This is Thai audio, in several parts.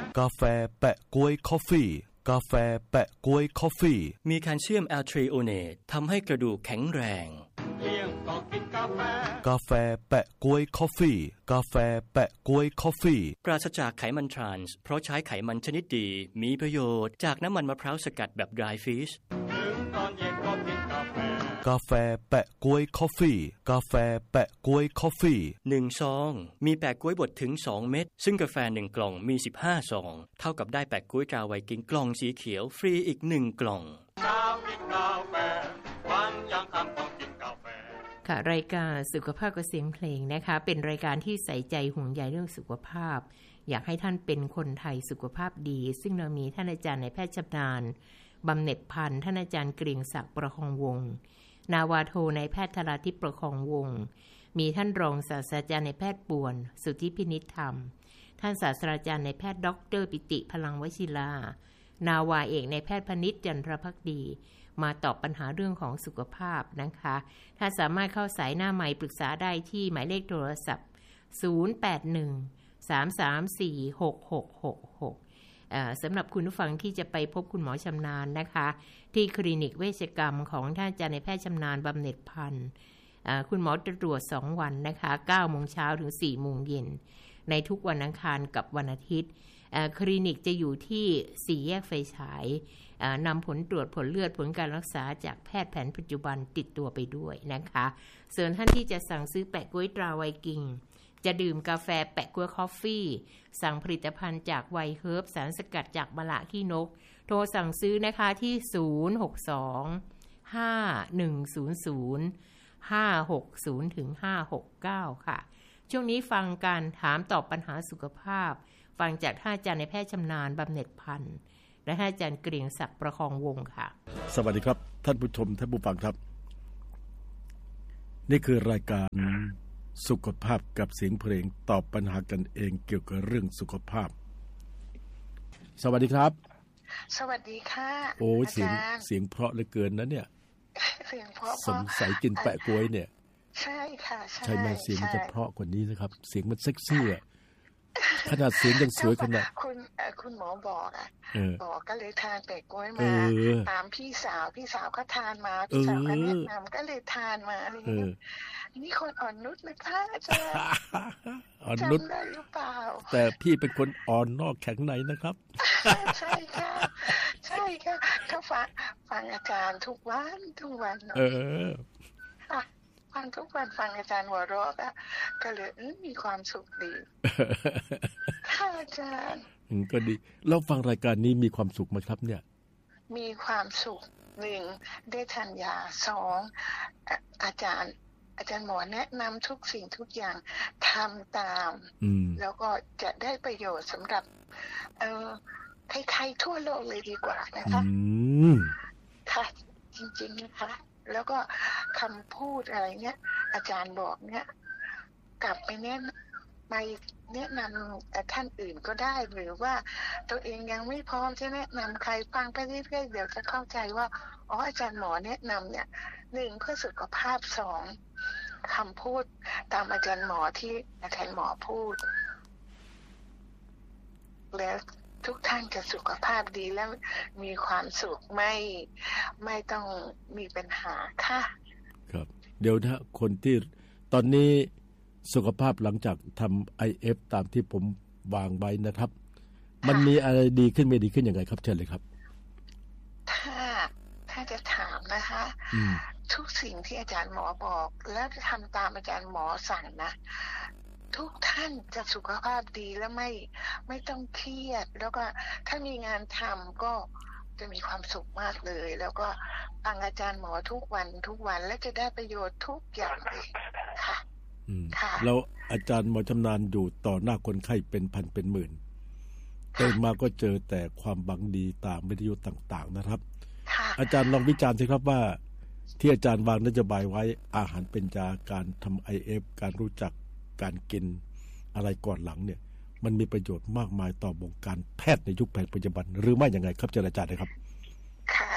กาแฟแปะก๊วยคอฟฟี่กาแฟแปะก๊วยคอฟฟี่มีแคลเซียมแอลทริโอเนตทำให้กระดูกแข็งแรงกาแฟแปะก๊วยคอฟฟี่กาแฟแปะก๊วยคอฟฟี่ปราศจากไขมันทรานส์เพราะใช้ไขมันชนิดดีมีประโยชน์จากน้ำมันมะพร้าวสกัดแบบ dry fish กาแฟแปะก๊วยคอฟฟี่กาแฟแปะก๊วยคอฟฟี่ 1ซองมีแปะก๊วยบดถึง2เม็ดซึ่งกาแฟ1กล่องมี15ซองเท่ากับได้แปะก๊วยตราไวกิ้งกล่องสีเขียวฟรีอีก1กล่องค่ะรายการสุขภาพกับเสียงเพลงนะคะเป็นรายการที่ใส่ใจห่วงใยเรื่องสุขภาพอยากให้ท่านเป็นคนไทยสุขภาพดีซึ่งเรามีท่านอาจารย์นายแพทย์ชำนาญบำเหน็จพันธ์ท่านอาจารย์เกรียงศักดิ์ประคองวงศ์นาวาโทนายแพทย์ธราทิพย์ประคองวงศ์มีท่านรองศาสตราจารย์นายแพทย์ป่วนสุทธิพินิจธรรมท่านศาสตราจารย์นายแพทย์ดร.ปิติพลังวชิรานาวาเอกนายแพทย์พนิชจันทรภักดีมาตอบปัญหาเรื่องของสุขภาพนะคะถ้าสามารถเข้าสายหน้าใหม่ปรึกษาได้ที่หมายเลขโทรศัพท์0813346666สำหรับคุณผู้ฟังที่จะไปพบคุณหมอชำนาญนะคะที่คลินิกเวชกรรมของท่านอาจารย์นายแพทย์ชำนาญบำเหน็จพันธ์คุณหมอจะตรวจ2วันนะคะ9 โมงเช้าถึง 4 โมงเย็นในทุกวันอังคารกับวันอาทิตย์คลินิกจะอยู่ที่4 แยกไฟฉายนำผลตรวจผลเลือดผลการรักษาจากแพทย์แผนปัจจุบันติดตัวไปด้วยนะคะส่วนท่านที่จะสั่งซื้อแปะก๊วยตราไวกิ้งจะดื่มกาแฟแปะก๊วยคอฟฟี่สั่งผลิตภัณฑ์จากไวเฮิร์บสารสกัดจากมะละขี้นกโทรสั่งซื้อนะคะที่062-5100-560 ถึง 569 ค่ะช่วงนี้ฟังการถามตอบปัญหาสุขภาพฟังจากท่านอาจารย์นายแพทย์ชำนาญบำเหน็จพันธ์และท่านอาจารย์เกรียงศักดิ์ประคองวงศ์ค่ะสวัสดีครับท่านผู้ชมท่านผู้ฟังครับนี่คือรายการสุขภาพกับเสียงเพลงตอบปัญหากันเองเกี่ยวกับเรื่องสุขภาพสวัสดีครับสวัสดีค่ะโอ้เสียงเพราะเหลือเกินนะเนี่ยเสียงเพราะสงสัยกินแปะก๊วยเนี่ยใช่ค่ะใช่ไหมเสียงมันจะเพราะกว่านี้นะครับเสียงมันเซ็กซี่อ่ะขนาดเสียงยังสวยขนาดคุณหมอบอกบอกก็เลยทานแปะก๊วยมาตามพี่สาวก็ทานมาพี่สาวก็แนะนำก็เลยทานมาอะไรอย่างเงี้ยนี่คนอ่อนนุชนะคะอาจารย์อ่อนนุชได้หรือเปล่าแต่พี่เป็นคนอ่อนนอกแข็งในนะครับใช่ค่ะใช่ค่ะก็ฟังอาจารย์ทุกวันฟังทุกวันฟังอาจารย์หัวเราะก็เลยมีความสุขดีค่ะอาจารย์ก็ดีแล้วฟังรายการนี้มีความสุขไหมครับเนี่ยมีความสุข1ได้ทานยา2อาจารย์หมอแนะนำทุกสิ่งทุกอย่างทำตามแล้วก็จะได้ประโยชน์สำหรับใครๆทั่วโลกเลยดีกว่านะคะค่ะจริงๆนะคะแล้วก็คำพูดอะไรเนี้ยอาจารย์บอกเนี้ยกลับไปแนะนำท่านอื่นก็ได้หรือว่าตัวเองยังไม่พร้อมจะแนะนำใครฟังไปเรื่อยๆเดี๋ยวจะเข้าใจว่าอาจารย์หมอแนะนำเนี่ย1เพื่อสุขภาพ2คำพูดตามอาจารย์หมอที่อาจารย์หมอพูดแล้วทุกท่านจะสุขภาพดีและมีความสุขไม่ต้องมีปัญหาค่ะครับเดี๋ยวนะคนที่ตอนนี้สุขภาพหลังจากทำ IF ตามที่ผมวางไว้นะครับมันมีอะไรดีขึ้นไม่ดีขึ้นยังไงครับเชิญเลยครับถ้าจะถามนะคะทุกสิ่งที่อาจารย์หมอบอกแล้วจะทำตามอาจารย์หมอสั่งนะทุกท่านจะสุขภาพดีและไม่ต้องเครียดแล้วก็ถ้ามีงานทำก็จะมีความสุขมากเลยแล้วก็ฟังอาจารย์หมอทุกวันและจะได้ประโยชน์ทุกอย่างเลยค่ะแล้วอาจารย์หมอชำนาญอยู่ต่อหน้าคนไข้เป็นพันเป็นหมื่นตื่นมาก็เจอแต่ความบังดีตามวิทยุต่างๆนะครับอาจารย์ลองวิจารณ์สิครับว่าที่อาจารย์วางนโยบายไว้อาหารเป็นยาการทำ IF การรู้จักการกินอะไรก่อนหลังเนี่ยมันมีประโยชน์มากมายต่อวงการแพทย์ในยุคปัจจุบันหรือไม่ยังไงครับอาจารย์นะครับค่ะ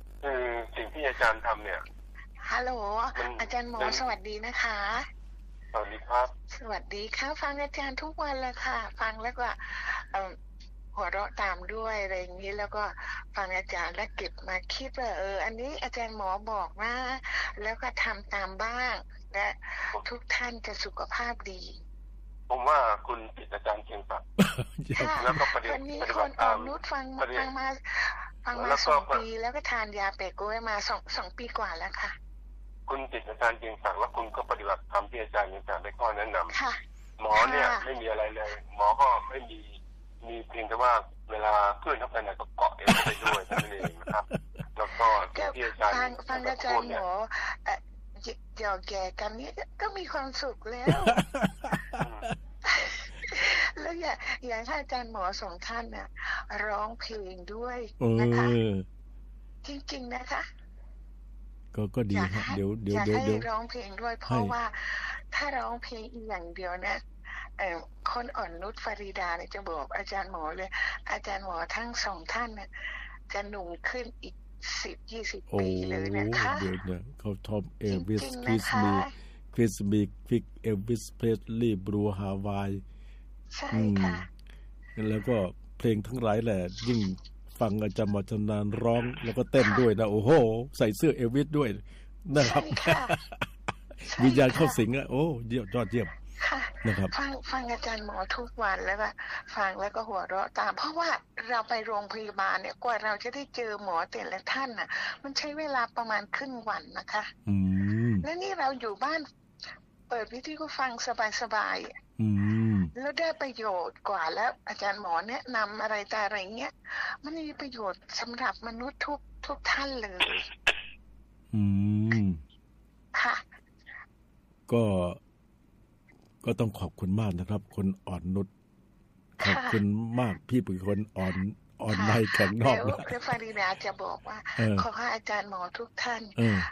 สิ่งที่อาจารย์ทำเนี่ยฮัลโหลอาจารย์หมอสวัสดีนะคะสวัสดีครับสวัสดีค่ะฟังอาจารย์ทุกวันเลยค่ะฟังแล้วก็หัวเราะตามด้วยอะไรอย่างนี้แล้วก็ฟังอาจารย์แล้วเก็บมาคิดว่าอันนี้อาจารย์หมอบอกนะแล้วก็ทำตามบ้างและทุกท่านจะสุขภาพดีผมว่าคุณติดอาจารย์เก่งศักดิ์แล้วก็ปฏิบัติตามนุชฟังมา2 ปีแล้วก็ทานยาเปโก้มา2 ปีกว่าแล้วค่ะคุณติดอาจารย์เก่งศักดิ์แล้วคุณก็ปฏิบัติตามที่อาจารย์ได้ข้อแนะนำหมอเนี่ยไม่มีอะไรเลยหมอก็ไม่มีเพียงแต่ว่าเวลาเคลื่อนเข้าไปไหนก็เกาะเอวไปด้วยนั่นเองนะครับแล้วก็ที่อาจารย์ฟังอาจารย์หมอเกี่ยวแก่กันนี้ก็มีความสุขแล้วแล้วอย่างถ้าอาจารย์หมอ2 ท่านน่ะร้องเพลงด้วยนะคะจริงๆนะคะก็ดีฮะเดี๋ยวร้องเพลงด้วยเพราะว่าถ้าร้องเพลงอีกอย่างเดียวนะคนอ่อนนุชฟาริดาเนี่ยจะบอกอาจารย์หมอเลยอาจารย์หมอทั้ง2 ท่านน่ะจะหนุ่มขึ้นอีก10-20 ปีเลยนะคะเดี๋ยวเนี่ยเขาทอมเอลวิสคริสบีฟิกเอลวิสเพรสลีย์บรูฮาวายใช่ค่ะแล้วก็เพลงทั้งหลายแหละยิ่งฟังอาจารย์หมอชำนาญร้องแล้วก็เต้นด้วยนะโอ้โหใส่เสื้อเอลวิสด้วยนะครับวิญญาณเข้าสิงอ่ะโอ้ยอดเยี่ยมนะครับฟังอาจารย์หมอทุกวันแล้วก็ฟังแล้วก็หัวเราะตามเพราะว่าเราไปโรงพยาบาลเนี่ยกว่าเราจะได้เจอหมอแต่ละท่านน่ะมันใช้เวลาประมาณครึ่งวันนะคะแล้วนี่เราอยู่บ้านเปิดวิทยุฟังสบายๆแล้วได้ประโยชน์กว่าแล้วอาจารย์หมอแนะนำอะไรแต่อะไรเงี้ยมันมีประโยชน์สำหรับมนุษย์ทุกท่านเลยค่ะก็ต้องขอบคุณมากนะครับคนอ่อนนุชขอบคุณมากพี่เป็นคนอ่อนในแข็งนอกนะเพื่อฟาริดาจะบอกว่าขอให้อาจารย์หมอทุกท่าน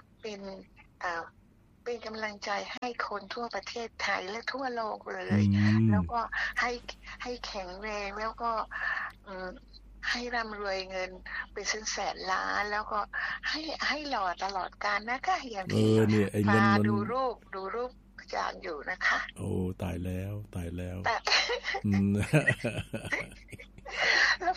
เป็นกำลังใจให้คนทั่วประเทศไทยและทั่วโลกเลยแล้วก็ให้แข็งแรงแล้วก็ให้ร่ำรวยเงินเป็นแสนล้านแล้วก็ให้หล่อตลอดกาลนะคะอย่างที่มาดูรูปอาจารย์อยู่นะคะโอ้ตายแล้ว